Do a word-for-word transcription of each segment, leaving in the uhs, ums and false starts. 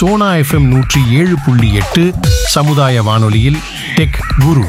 Sona FM நூற்றி ஏழு புள்ளி எட்டு சமுதாய வானொலியில் டெக் குரு.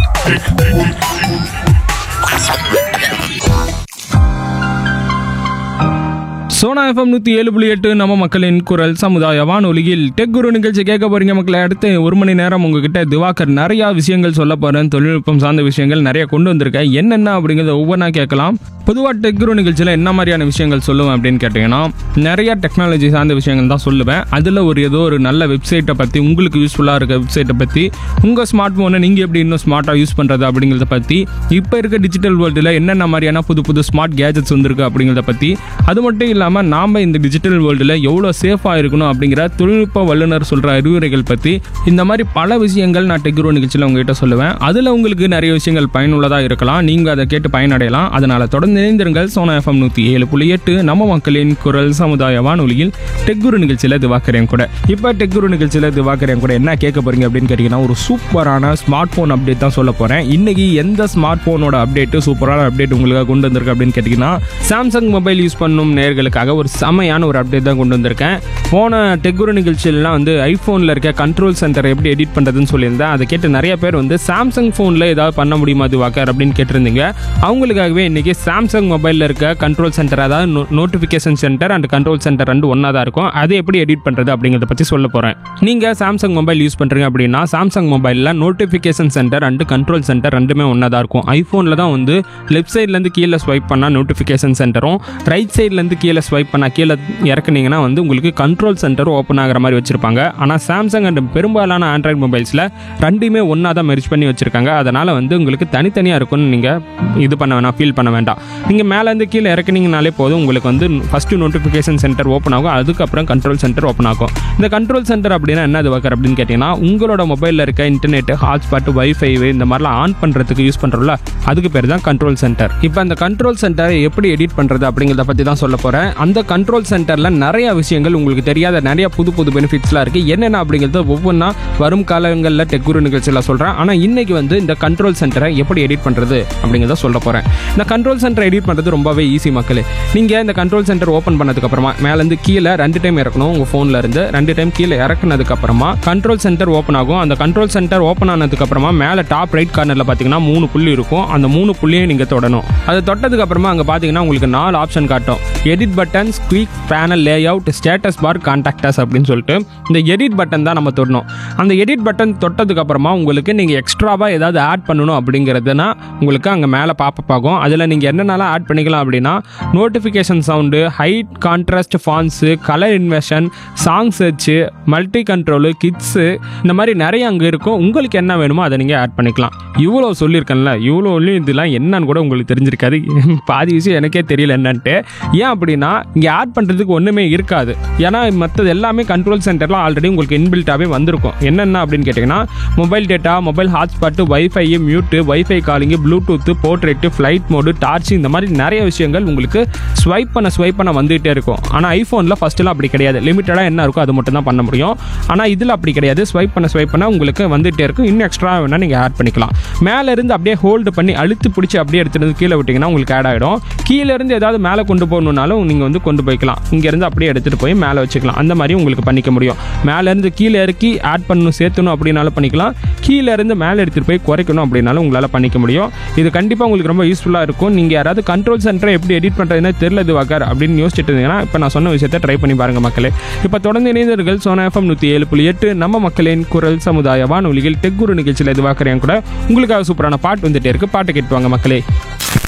சோனா எஃப்எம் நூற்றி ஏழு புள்ளி எட்டு நம்ம மக்களின் குரல் சமுதாய வானொலியில் டெக் குரு நிகழ்ச்சி கேட்க போறீங்க மக்களை. அடுத்து ஒரு மணி நேரம் உங்ககிட்ட திவாகர் நிறையா விஷயங்கள் சொல்ல போகிறேன். தொழில்நுட்பம் சார்ந்த விஷயங்கள் நிறைய கொண்டு வந்திருக்கேன். என்னென்ன அப்படிங்கிறத ஒவ்வொன்றா கேட்கலாம். பொதுவாக டெக் குரு நிகழ்ச்சியில் என்ன மாதிரியான விஷயங்கள் சொல்லுவேன் அப்படின்னு கேட்டிங்கன்னா, நிறையா டெக்னாலஜி சார்ந்த விஷயங்கள் தான் சொல்லுவேன். அதில் ஒரு ஏதோ ஒரு நல்ல வெப்சைட்டை பற்றி, உங்களுக்கு யூஸ்ஃபுல்லாக இருக்க வெப்சைட்டை பற்றி, உங்கள் ஸ்மார்ட் ஃபோனை நீங்கள் எப்படி இன்னும் ஸ்மார்ட்டாக யூஸ் பண்ணுறது அப்படிங்கிறத பற்றி, இப்போ இருக்க டிஜிட்டல் வேர்ல்டில் என்னென்ன மாதிரியான புது புது ஸ்மார்ட் கேஜெட்ஸ் வந்திருக்கு அப்படிங்கிறத பற்றி, அது மட்டும் இல்லாமல் நாம் இந்த டிஜிட்டல் வேர்ல்டில் எவ்வளோ சேஃபாக இருக்கணும் அப்படிங்கிற தொழில்நுட்ப வல்லுநர் சொல்கிற அறிவுரைகள் பற்றி, இந்த மாதிரி பல விஷயங்கள் நான் டெக் குரு நிகழ்ச்சியில் உங்ககிட்ட சொல்லுவேன். அதில் உங்களுக்கு நிறைய விஷயங்கள் பயனுள்ளதாக இருக்கலாம். நீங்கள் அதை கேட்டு பயனடையலாம். அதனால் தொடர்ந்து இணைந்திருங்கள். சோனா எஃப்எம் நூற்றி ஏழு புள்ளி எட்டு நம்ம மக்களின் குரல் சமுதாய வானொலியில் டெக் குரு நிகழ்ச்சியில் திவாகரேன் கூட. இப்போ டெக் குரு நிகழ்ச்சியில் திவாகரேன் கூட என்ன கேட்க போறீங்க அப்படின்னு கேட்டிங்கன்னா, ஒரு சூப்பரான ஸ்மார்ட் ஃபோன் அப்டேட் தான் சொல்ல போகிறேன். இன்னைக்கு எந்த ஸ்மார்ட் ஃபோனோட அப்டேட்டு சூப்பரான அப்டேட் உங்களுக்கு கொண்டு வந்திருக்கு அப்படின்னு கேட்டிங்கன்னா, சாம்சங் மொபைல் யூஸ் பண்ணும் நேயர்களுக்காக ஒரு செமையான ஒரு அப்டேட் தான் கொண்டு வந்திருக்கேன். போன டெக் குரு நிகழ்ச்சியிலாம் வந்து ஐஃபோனில் இருக்க கண்ட்ரோல் சென்டர் எப்படி எடிட் பண்ணுறதுன்னு சொல்லியிருந்தேன். அதை கேட்டு நிறைய பேர் வந்து சாம்சங் ஃபோனில் ஏதாவது பண்ண முடியுமா திவாகர் அப்படின்னு கேட்டிருந்தீங்க. அவங்களுக்காகவே இன்றைக்கி சாம்சங் மொபைலில் இருக்க கண்ட்ரோல் சென்டர், அதாவது notification centre and control centre ரெண்டு ஒன்றா தான் இருக்கும். அதை எப்படி எடிட் பண்ணுறது அப்படிங்கிறத பற்றி சொல்ல போகிறேன். நீங்கள் சாம்சங் மொபைல் யூஸ் பண்ணுறீங்க அப்படின்னா, சாம்சங் மொபைலில் notification centre and control centre ரெண்டுமே ஒன்றா தான் இருக்கும். ஐஃபோனில் தான் வந்து லெஃப்ட் சைட்லேருந்து கீழே ஸ்வைப் பண்ணால் நோட்டிஃபிகேஷன் சென்டரும், ரைட் சைட்லேருந்து கீழே ஸ்வைப் பண்ணால் கீழே இறக்குனீங்கன்னா வந்து உங்களுக்கு கண்ட்ரோல் சென்டர் ஓப்பன் ஆகிற மாதிரி வச்சுருப்பாங்க. ஆனால் சாம்சங் அண்ட் பெரும்பாலான ஆண்ட்ராய்டு மொபைல்ஸில் ரெண்டுமே ஒன்றா தான் மெர்ஜ் பண்ணி வச்சுருக்காங்க. அதனால் வந்து உங்களுக்கு தனித்தனியாக இருக்கும்னு நீங்கள் இது பண்ண வேணாம், ஃபீல் பண்ண வேண்டாம். நீங்கள் மேலேருந்து கீழே இறக்குனீங்கனாலே போதும், உங்களுக்கு வந்து ஃபஸ்ட்டு நோட்டிஃபிகேஷன் சென்டர் ஓப்பன் ஆகும், அதுக்கப்புறம் கண்ட்ரோல் சென்டர் ஓப்பன் ஆகும். இந்த கண்ட்ரோல் சென்டர் அப்படின்னா என்ன திவாகர் அப்படின்னு கேட்டிங்கன்னா, உங்களோட மொபைலில் இருக்க இன்டர்நெட், ஹாட்ஸ்பாட், வைஃபை இந்த மாதிரிலாம் ஆன் பண்ணுறதுக்கு யூஸ் பண்ணுறோம்ல, அதுக்கு பேர் தான் கண்ட்ரோல் சென்டர். இப்போ அந்த கண்ட்ரோல் சென்டரை எப்படி எடிட் பண்ணுறது அப்படிங்கிறத பற்றி தான் சொல்ல போகிறேன். அந்த கண்ட்ரோல் சென்டரில் நிறைய விஷயங்கள் உங்களுக்கு தெரியாத நிறைய புது புது பெனிஃபிட்ஸ்லாம் இருக்குது. என்னென்ன அப்படிங்கிறது ஒவ்வொன்றா வரும் காலங்களில் டெக் குரு நிகழ்ச்சியில் சொல்கிறேன். ஆனால் இன்றைக்கி வந்து இந்த கண்ட்ரோல் சென்டரை எப்படி எடிட் பண்ணுறது அப்படிங்கிறத சொல்ல போகிறேன். இந்த கண்ட்ரோல் சென்டரை எடிட் பண்ணுறது ரொம்பவே ஈஸி மக்களே. நீங்கள் இந்த கண்ட்ரோல் சென்டர் ஓப்பன் பண்ணதுக்கப்புறமா மேலேருந்து கீழே ரெண்டு டைம் இறக்கணும். உங்கள் ஃபோனில் இருந்து ரெண்டு டைம் கீழே இறக்குனதுக்கப்புறமா கண்ட்ரோல் சென்டர் ஓப்பன் ஆகும். அந்த கண்ட்ரோல் சென்டர் ஓப்பன் ஆனதுக்கப்புறமா மேலே டாப் ரைட் கார்னரில் பார்த்தீங்கன்னா மூணு புள்ளி இருக்கும். அந்த மூணு புள்ளியை நீங்கள் தொடணும். அதை தொட்டதுக்கப்புறமா அங்கே பார்த்தீங்கன்னா உங்களுக்கு நாலு ஆப்ஷன் காட்டும். Edit buttons, quick panel layout, status bar, contacts அப்படின்னு சொல்லிட்டு இந்த எடிட் பட்டன் தான் நம்ம தொடணும். அந்த எடிட் பட்டன் தொட்டதுக்கு அப்புறமா உங்களுக்கு நீங்கள் எக்ஸ்ட்ராவாக ஏதாவது ஆட் பண்ணணும் அப்படிங்கிறதுனா உங்களுக்கு அங்கே மேலே பாப்பப் ஆகும். அதில் நீங்கள் என்னென்னலாம் ஆட் பண்ணிக்கலாம் அப்படின்னா, notification sound, height contrast ஃபான்ஸு, colour inversion, song church, multi control, kids, இந்த மாதிரி நிறைய அங்கே இருக்கும். உங்களுக்கு என்ன வேணுமோ அதை நீங்கள் ஆட் பண்ணிக்கலாம். இவ்வளோ சொல்லியிருக்கேன்ல, இவ்வளோ இதெல்லாம் என்னன்னு கூட உங்களுக்கு தெரிஞ்சிருக்காது. பாதி விஷயம் எனக்கே தெரியல என்னன்ட்டு. ஏன் அப்படின்னா இங்கே ஆட் பண்ணுறதுக்கு ஒன்றுமே இருக்காது. ஏன்னா மற்றது எல்லாமே கண்ட்ரோல் சென்டரில் ஆல்ரெடி உங்களுக்கு இன்பில்ட்டாகவே வந்திருக்கும். என்னென்ன அப்படின்னு கேட்டிங்கன்னா, mobile data, mobile hotspot, wifi, mute, wifi காலிங்கு, bluetooth, portrait, flight mode, torch, இந்த மாதிரி நிறைய விஷயங்கள் உங்களுக்கு ஸ்வைப் பண்ண ஸ்வைப் பண்ண வந்துகிட்டே இருக்கும். ஆனால் ஐஃபோனில் ஃபஸ்ட்டெல்லாம் அப்படி கிடையாது. லிமிட்டடாக என்ன இருக்கோ அது மட்டும் தான் பண்ண முடியும். ஆனால் இதில் அப்படி கிடையாது. ஸ்வைப் பண்ண ஸ்வைப் பண்ண உங்களுக்கு வந்துகிட்டே இருக்கும். இன்னும் எக்ஸ்ட்ரா வேணால் நீங்கள் ஆட் பண்ணிக்கலாம். மேலே இருந்து அப்படியே ஹோல்டு பண்ணி அழுத்து பிடிச்சி அப்படியே எடுத்துகிட்டு கீழே விட்டிங்கன்னா உங்களுக்கு ஆட் ஆகிடும். கீழே இருந்து ஏதாவது மேலே கொண்டு போகணுன்னாலும் நீங்கள் வந்து கொண்டு போய்க்கலாம். இங்கேருந்து அப்படியே எடுத்துகிட்டு போய் மேலே வச்சுக்கலாம். அந்த மாதிரி உங்களுக்கு பண்ணிக்க முடியும். மேலேருந்து கீழே இறக்கி ஆட் பண்ணணும், சேர்த்தணும் அப்படின்னாலும் பண்ணிக்கலாம். கீழே இருந்து மேலே எடுத்துகிட்டு போய் குறைக்கணும் அப்படின்னாலும் உங்களால் பண்ணிக்க முடியும். இது கண்டிப்பாக உங்களுக்கு ரொம்ப யூஸ்ஃபுல்லாக இருக்கும். நீங்கள் யாராவது கண்ட்ரோல் சென்டரை எப்படி எடிட் பண்ணுறதுன்னு தெரியல திவாகர் அப்படின்னு யோசிச்சுட்டு இருந்தீங்கன்னா, இப்போ நான் சொன்ன விஷயத்தை ட்ரை பண்ணி பாருங்கள் மக்களே. இப்போ தொடர்ந்து இணைந்தவர்கள் சோனா எஃப்எம் நூற்றி ஏழு புள்ளி எட்டு நம்ம மக்களின் குரல் சமுதாய வானொலியில் டெக் குரு நிகழ்ச்சியில் திவாகர் என் கூட உங்களுக்காக சூப்பரான பாட்டு வந்துட்டே இருக்கு. பாட்டு கேட்டுவாங்க மக்களே.